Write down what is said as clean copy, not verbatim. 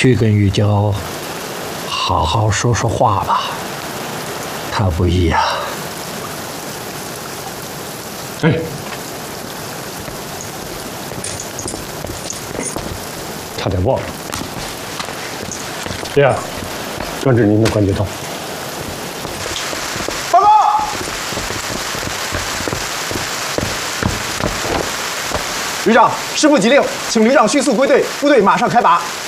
去跟玉娇好好说说话吧，他不易呀。 哎，差点忘了，爹，专治您的关节痛。 报告！旅长，师部急令，请旅长迅速归队，部队马上开拔。